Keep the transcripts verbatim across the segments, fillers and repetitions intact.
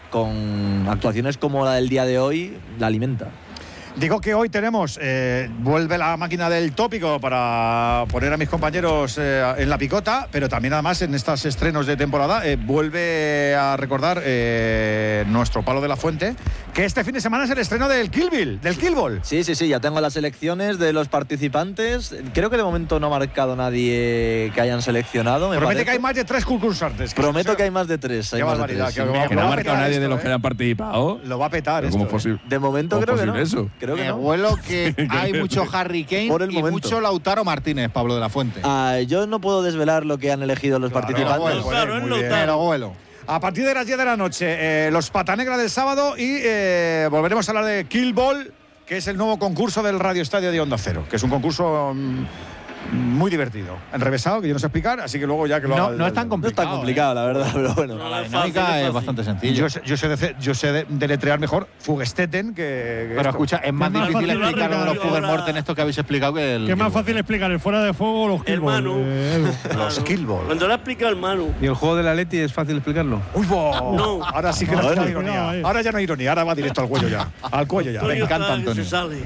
con actuaciones como la del día de hoy, la alimenta. Digo que hoy tenemos, eh, vuelve la máquina del tópico para poner a mis compañeros eh, en la picota, pero también además en estos estrenos de temporada eh, vuelve a recordar eh, nuestro Pablo de la Fuente, que este fin de semana es el estreno del Kill Bill, del Kill Ball. Sí, sí, sí, ya tengo las selecciones de los participantes. Creo que de momento no ha marcado nadie que hayan seleccionado. Promete parece. que hay más de tres concursantes. Que Prometo que hay más de tres. Qué barbaridad. Que, que no ha marcado nadie esto, de los eh. que hayan participado. Lo va a petar esto. ¿Cómo eh. posible? De momento creo que no. Eso? Creo que Me no. vuelo que hay mucho Harry Kane Por el y momento. mucho Lautaro Martínez, Pablo de la Fuente. Ah, yo no puedo desvelar lo que han elegido los claro, participantes. Bueno, claro, es Lautaro. Pero vuelo. A partir de las diez de la noche, eh, los Patanegra del sábado y eh, volveremos a hablar de Kill Ball, que es el nuevo concurso del Radio Estadio de Onda Cero, que es un concurso mmm, muy divertido. Enrevesado, que yo no sé explicar, así que luego ya que lo No, haga, no es tan complicado. No es tan complicado, eh. la verdad, pero bueno. No, La es dinámica fácil, es es fácil. bastante sencilla. Yo, sé- yo sé, de, yo sé de, deletrear mejor Fugestetten que, que Pero esto. escucha, es más más difícil fácil explicar lo de los ahora- Fugger Morten esto que habéis explicado que el. Que es más fácil explicar el fuera de fuego o los kill ball, Hermano. eh, Edu. Los Kill Ball. Cuando lo ha explicado el Manu. ¿Y el juego del Atleti es fácil explicarlo? Uy, bo. No. Ahora sí que no, Bueno, hay ironía. cuidado, eh. Ahora ya no hay ironía, ahora va directo al cuello ya. Al cuello ya. Antonio Venga. encanta, está que Antonio. se sale.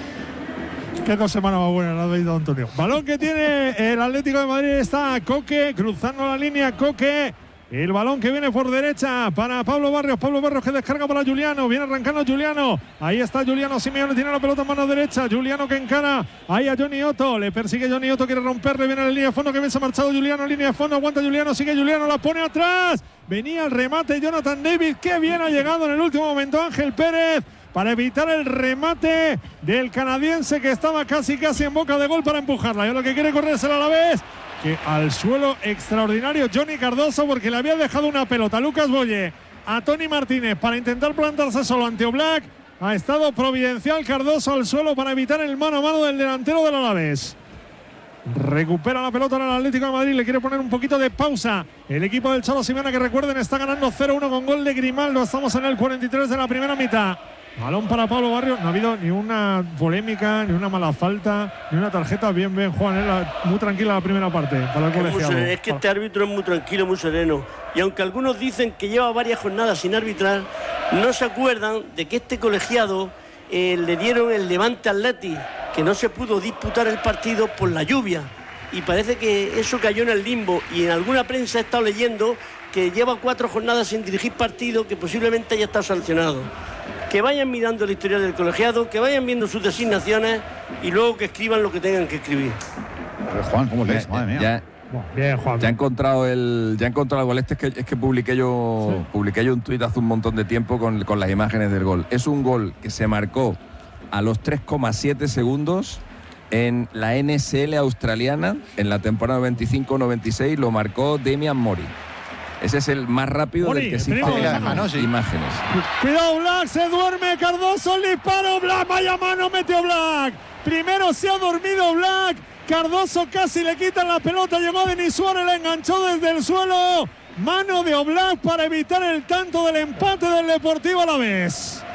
Qué dos semanas más buenas la ha dado Antonio. Balón que tiene el Atlético de Madrid, está Coque cruzando la línea. Coque, el balón que viene por derecha para Pablo Barrios. Pablo Barrios que descarga para Juliano. Viene arrancando Juliano. Ahí está Juliano Simeone, tiene la pelota en mano derecha. Juliano que encara ahí a Johnny Otto. Le persigue Johnny Otto, quiere romperle. Viene a la línea de fondo, que bien se ha marchado Juliano. Línea de fondo, aguanta Juliano, sigue Juliano, la pone atrás. Venía el remate Jonathan David. Qué bien ha llegado en el último momento Ángel Pérez para evitar el remate del canadiense, que estaba casi casi en boca de gol para empujarla. Y lo que quiere correr es el Alavés, que al suelo extraordinario Johnny Cardoso, porque le había dejado una pelota a Lucas Boye, a Tony Martínez para intentar plantarse solo ante Oblak. Ha estado providencial Cardoso al suelo para evitar el mano a mano del delantero del Alavés. Recupera la pelota en el Atlético de Madrid, le quiere poner un poquito de pausa el equipo del Cholo Simeone, que recuerden está ganando cero uno con gol de Grimaldo. Estamos en el cuarenta y tres de la primera mitad. Balón para Pablo Barrios. No ha habido ni una polémica, ni una mala falta, ni una tarjeta. Bien, bien, Juan. ¿eh? Muy tranquila la primera parte para el Es, muy colegiado. sereno. Es que este árbitro es muy tranquilo, muy sereno. Y aunque algunos dicen que lleva varias jornadas sin arbitrar, no se acuerdan de que este colegiado eh, le dieron el Levante Athletic, que no se pudo disputar el partido por la lluvia. Y parece que eso cayó en el limbo. Y en alguna prensa he estado leyendo que lleva cuatro jornadas sin dirigir partido, que posiblemente haya estado sancionado. Que vayan mirando la historia del colegiado, que vayan viendo sus designaciones y luego que escriban lo que tengan que escribir. A ver, Juan, ¿cómo lees? Ya, Madre mía. ya, Bueno, bien, Juan. ya he encontrado el ya he encontrado el gol. Este es que, es que publiqué yo Sí. publiqué yo un tuit hace un montón de tiempo con, con las imágenes del gol. Es un gol que se marcó a los tres coma siete segundos en la N S L australiana en la temporada noventa y cinco noventa y seis. Lo marcó Damian Mori. Ese es el más rápido Mori, del que el existen primo de imágenes. Mano, sí. imágenes. Cuidado, Black, se duerme Cardoso, el disparo, Black, vaya mano, metió Black. Primero se ha dormido Black, Cardoso casi le quitan la pelota, llegó Denis Suárez, la enganchó desde el suelo. Mano de Oblak para evitar el tanto del empate del Deportivo Alavés.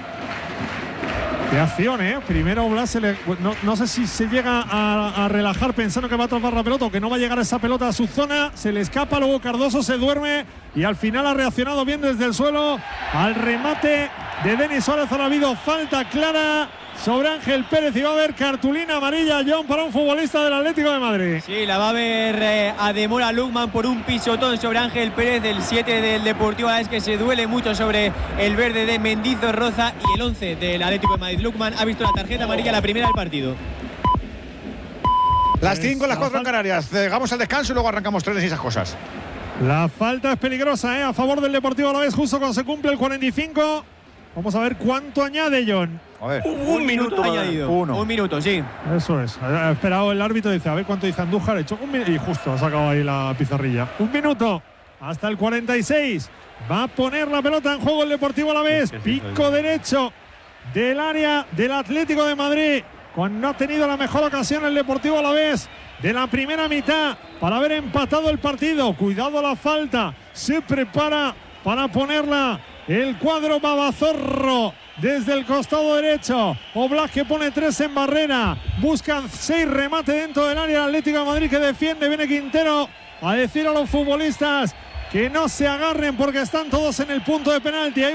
Qué acción, ¿eh? Primero Oblak se le, no, no sé si se llega a, a relajar pensando que va a atrapar la pelota o que no va a llegar esa pelota a su zona. Se le escapa, luego Cardoso se duerme y al final ha reaccionado bien desde el suelo al remate de Denis Suárez. Ha habido falta clara sobre Ángel Pérez y va a haber cartulina amarilla, John, para un futbolista del Atlético de Madrid. Sí, la va a ver eh, Ademola Lookman por un pisotón sobre Ángel Pérez, del siete del Deportivo Alavés, que se duele mucho sobre el verde de Mendizorroza, y el once del Atlético de Madrid. Lookman ha visto la tarjeta amarilla, la primera del partido. Las cinco, las cuatro en Canarias. Llegamos al descanso y luego arrancamos trenes y esas cosas. La falta es peligrosa, ¿eh? A favor del Deportivo Alavés, justo cuando se cumple el cuarenta y cinco. Vamos a ver cuánto añade, John. A ver. Un, un minuto más. añadido. Uno. Un minuto, sí. Eso es. Ha esperado el árbitro, dice, a ver cuánto dice Andújar. Ha hecho un minuto y justo ha sacado ahí la pizarrilla. Un minuto hasta el cuarenta y seis. Va a poner la pelota en juego el Deportivo Alavés. Pico derecho del área del Atlético de Madrid. Cuando ha tenido la mejor ocasión el Deportivo Alavés de la primera mitad para haber empatado el partido. Cuidado la falta. Se prepara para ponerla el cuadro Babazorro desde el costado derecho. Oblak, que pone tres en barrera. Buscan seis remate dentro del área del Atlético de Madrid, que defiende. Viene Quintero a decir a los futbolistas que no se agarren porque están todos en el punto de penalti. Hay